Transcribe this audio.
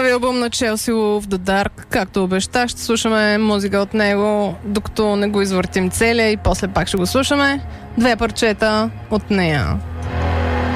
новия албум на Chelsea Wolf The Dark. Както обещах, ще слушаме музика от него, докато не го извъртим целия и после пак ще го слушаме. 2 парчета от нея.